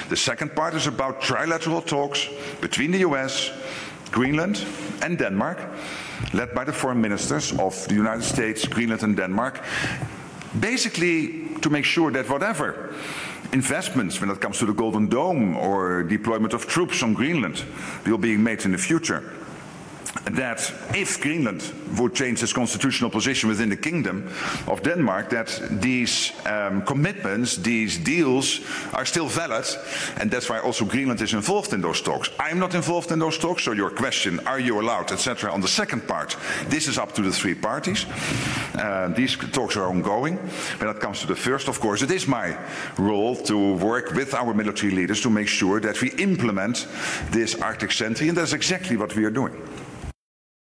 The second part is about trilateral talks between the US, Greenland and Denmark, led by the foreign ministers of the United States, Greenland and Denmark, basically to make sure that whatever investments when it comes to the Golden Dome or deployment of troops on Greenland will be made in the future, that if Greenland would change its constitutional position within the Kingdom of Denmark, that these commitments, these deals are still valid, and that's why also Greenland is involved in those talks. I'm not involved in those talks, so your question, are you allowed, etc., on the second part, this is up to the three parties. These talks are ongoing. When it comes to the first, of course, it is my role to work with our military leaders to make sure that we implement this Arctic Sentry, and that's exactly what we are doing.